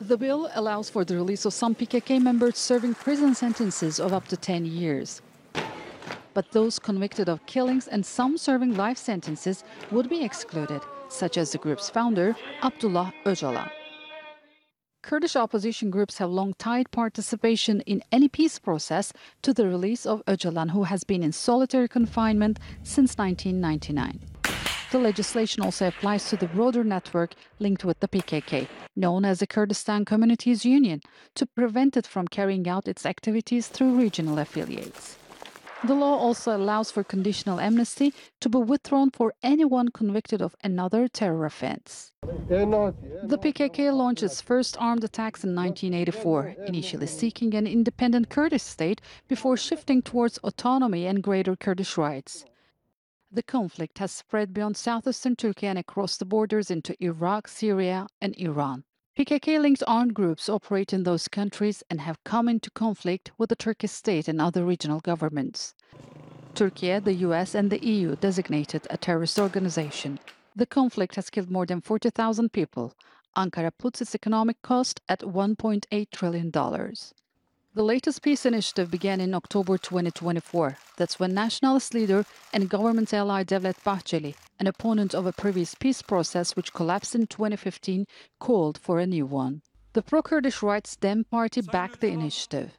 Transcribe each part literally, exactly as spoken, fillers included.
The bill allows for the release of some P K K members serving prison sentences of up to ten years. But those convicted of killings and some serving life sentences would be excluded, such as the group's founder, Abdullah Öcalan. Kurdish opposition groups have long tied participation in any peace process to the release of Öcalan, who has been in solitary confinement since nineteen ninety-nine. The legislation also applies to the broader network linked with the P K K, known as the Kurdistan Communities Union, to prevent it from carrying out its activities through regional affiliates. The law also allows for conditional amnesty to be withdrawn for anyone convicted of another terror offense. The P K K launched its first armed attacks in nineteen eighty-four, initially seeking an independent Kurdish state before shifting towards autonomy and greater Kurdish rights. The conflict has spread beyond southeastern Turkey and across the borders into Iraq, Syria, and Iran. P K K-linked armed groups operate in those countries and have come into conflict with the Turkish state and other regional governments. Turkey, the U S, and the E U designated a terrorist organization. The conflict has killed more than forty thousand people. Ankara puts its economic cost at one point eight trillion dollars. The latest peace initiative began in October twenty twenty-four. That's when nationalist leader and government ally Devlet Bahçeli, an opponent of a previous peace process which collapsed in twenty fifteen, called for a new one. The pro-Kurdish rights Dem Party backed the initiative.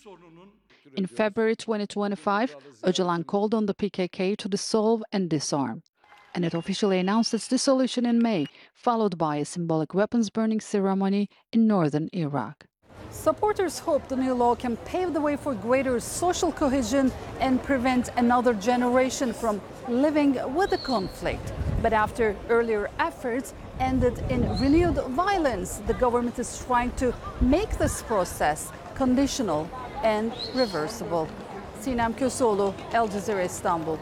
In February twenty twenty-five, Öcalan called on the P K K to dissolve and disarm. And it officially announced its dissolution in May, followed by a symbolic weapons burning ceremony in northern Iraq. Supporters hope the new law can pave the way for greater social cohesion and prevent another generation from living with the conflict. But after earlier efforts ended in renewed violence, the government is trying to make this process conditional and reversible. Sinem Köseoğlu, Al Jazeera, Istanbul.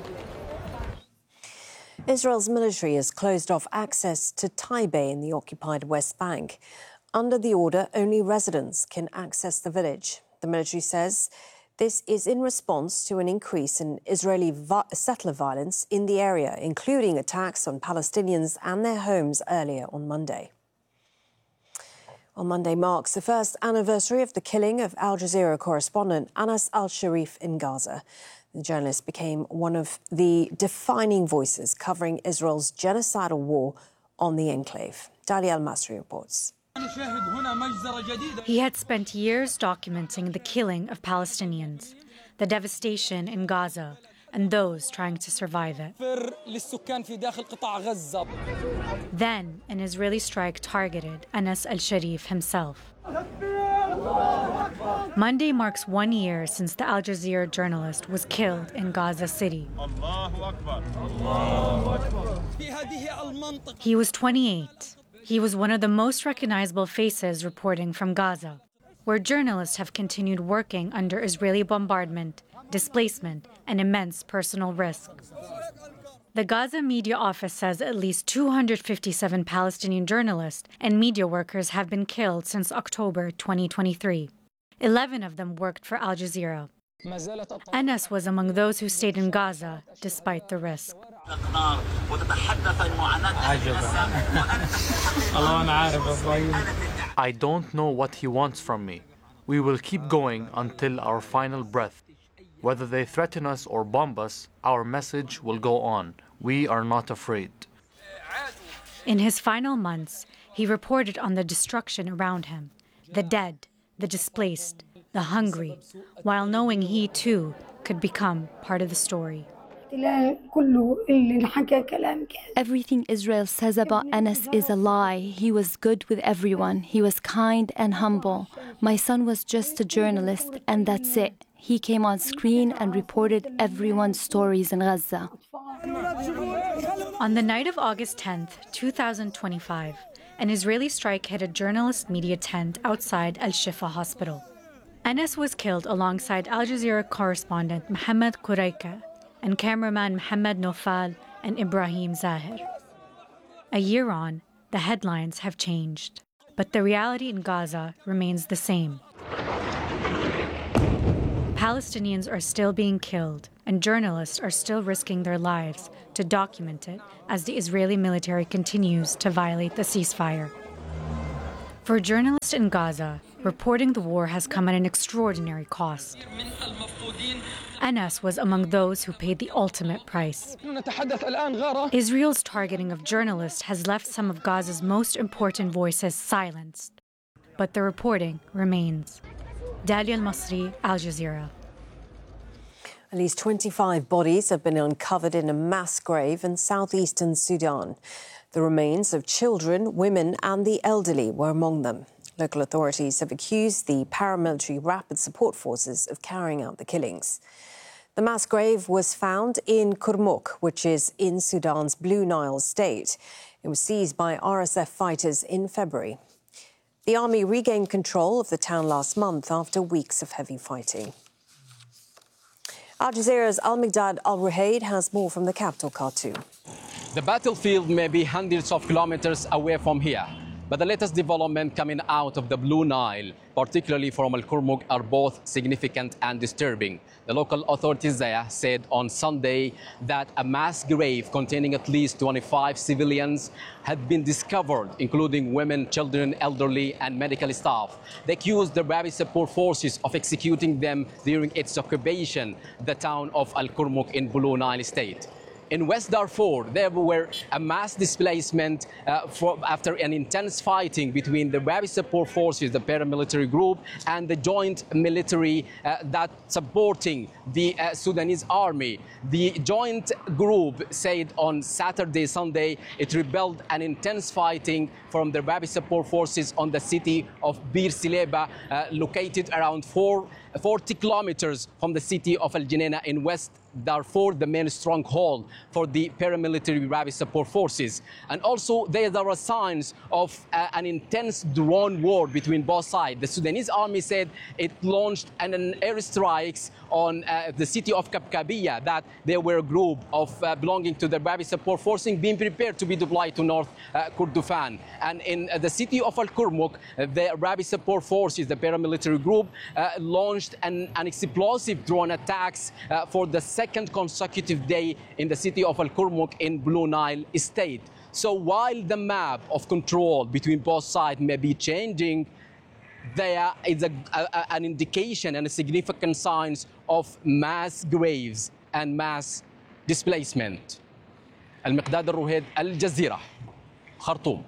Israel's military has closed off access to Taybeh in the occupied West Bank. Under the order, only residents can access the village. The military says this is in response to an increase in Israeli settler violence in the area, including attacks on Palestinians and their homes earlier on Monday. On Monday marks the first anniversary of the killing of Al Jazeera correspondent Anas al-Sharif in Gaza. The journalist became one of the defining voices covering Israel's genocidal war on the enclave. Dalia Al-Masri reports. He had spent years documenting the killing of Palestinians, the devastation in Gaza, and those trying to survive it. Then, an Israeli strike targeted Anas al-Sharif himself. Monday marks one year since the Al Jazeera journalist was killed in Gaza City. He was twenty-eight. He was one of the most recognizable faces reporting from Gaza, where journalists have continued working under Israeli bombardment, displacement, and immense personal risk. The Gaza Media Office says at least two hundred fifty-seven Palestinian journalists and media workers have been killed since October twenty twenty-three. Eleven of them worked for Al Jazeera. Anas was among those who stayed in Gaza despite the risk. I don't know what he wants from me. We will keep going until our final breath. Whether they threaten us or bomb us, our message will go on. We are not afraid. In his final months, he reported on the destruction around him, the dead, the displaced, the hungry, while knowing he too could become part of the story. Everything Israel says about Anas is a lie. He was good with everyone. He was kind and humble. My son was just a journalist, and that's it. He came on screen and reported everyone's stories in Gaza. On the night of August tenth, two thousand twenty-five, an Israeli strike hit a journalist media tent outside Al-Shifa hospital. Anas was killed alongside Al Jazeera correspondent Mohammed Quraika and cameraman Mohammed Nofal and Ibrahim Zahir. A year on, the headlines have changed, but the reality in Gaza remains the same. Palestinians are still being killed, and journalists are still risking their lives to document it as the Israeli military continues to violate the ceasefire. For journalists in Gaza, reporting the war has come at an extraordinary cost. Anas was among those who paid the ultimate price. Israel's targeting of journalists has left some of Gaza's most important voices silenced. But the reporting remains. Dalia Al-Masri, Al Jazeera. At least twenty-five bodies have been uncovered in a mass grave in southeastern Sudan. The remains of children, women and the elderly were among them. Local authorities have accused the paramilitary Rapid Support Forces of carrying out the killings. The mass grave was found in Kurmuk, which is in Sudan's Blue Nile state. It was seized by R S F fighters in February. The army regained control of the town last month after weeks of heavy fighting. Al Jazeera's Al-Miqdad Al-Ruhaid has more from the capital, Khartoum. The battlefield may be hundreds of kilometers away from here, but the latest development coming out of the Blue Nile, particularly from Al-Kurmuk, are both significant and disturbing. The local authorities there said on Sunday that a mass grave containing at least twenty-five civilians had been discovered, including women, children, elderly and medical staff. They accused the Rapid Support Forces of executing them during its occupation, the town of Al-Kurmuk in Blue Nile state. In West Darfur, there were a mass displacement uh, for, after an intense fighting between the Rapid Support Forces, the paramilitary group, and the joint military uh, that supporting the uh, Sudanese army. The joint group said on Saturday, Sunday, it rebelled an intense fighting from the Rapid Support Forces on the city of Bir Sileba, uh, located around four, forty kilometers from the city of Al Geneina in West Darfur, the main stronghold for the paramilitary Rapid Support Forces. And also there are signs of uh, an intense drone war between both sides. The Sudanese army said it launched an, an airstrikes on uh, the city of Kabkabiya, that there were a group of uh, belonging to the Rapid Support Forces being prepared to be deployed to North uh, Kordofan. And in uh, the city of Al-Kurmuk, uh, the Rapid Support Forces, the paramilitary group, uh, launched an, an explosive drone attacks uh, for the second consecutive day in the city of Al-Kurmuk in Blue Nile state. So while the map of control between both sides may be changing, there is a, a, an indication and a significant signs of mass graves and mass displacement. Al-Miqdad Al-Ruhaid, Al Jazeera, Khartoum.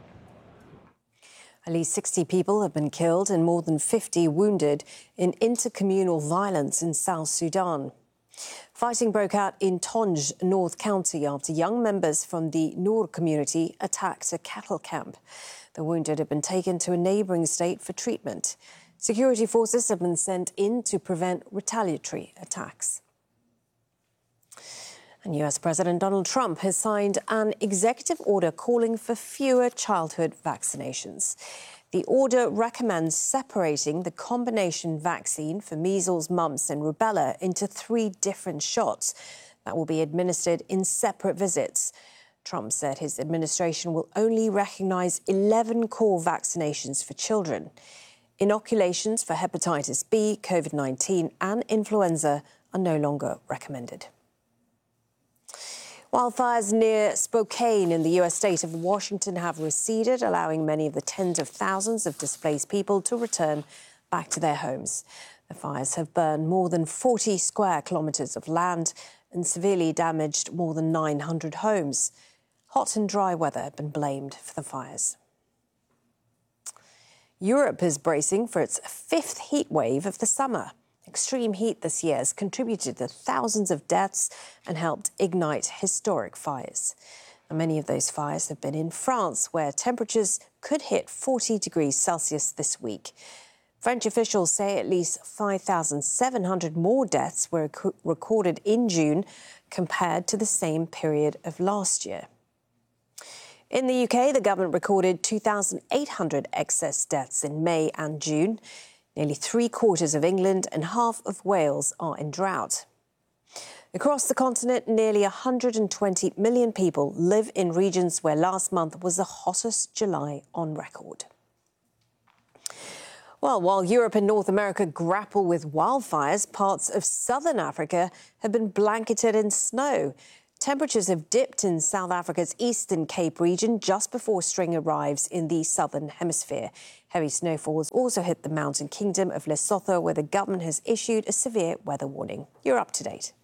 At least sixty people have been killed and more than fifty wounded in intercommunal violence in South Sudan. Fighting broke out in Tonj, North County, after young members from the Noor community attacked a cattle camp. The wounded have been taken to a neighbouring state for treatment. Security forces have been sent in to prevent retaliatory attacks. And U S President Donald Trump has signed an executive order calling for fewer childhood vaccinations. The order recommends separating the combination vaccine for measles, mumps and rubella into three different shots that will be administered in separate visits. Trump said his administration will only recognise eleven core vaccinations for children. Inoculations for hepatitis B, COVID nineteen and influenza are no longer recommended. Wildfires near Spokane in the U S state of Washington have receded, allowing many of the tens of thousands of displaced people to return back to their homes. The fires have burned more than forty square kilometres of land and severely damaged more than nine hundred homes. Hot and dry weather have been blamed for the fires. Europe is bracing for its fifth heat wave of the summer. Extreme heat this year has contributed to thousands of deaths and helped ignite historic fires. And many of those fires have been in France, where temperatures could hit forty degrees Celsius this week. French officials say at least five thousand seven hundred more deaths were rec- recorded in June compared to the same period of last year. In the U K, the government recorded two thousand eight hundred excess deaths in May and June. Nearly three quarters of England and half of Wales are in drought. Across the continent, nearly one hundred twenty million people live in regions where last month was the hottest July on record. Well, while Europe and North America grapple with wildfires, parts of southern Africa have been blanketed in snow. Temperatures have dipped in South Africa's Eastern Cape region just before spring arrives in the southern hemisphere. Heavy snowfall has also hit the mountain kingdom of Lesotho, where the government has issued a severe weather warning. You're up to date.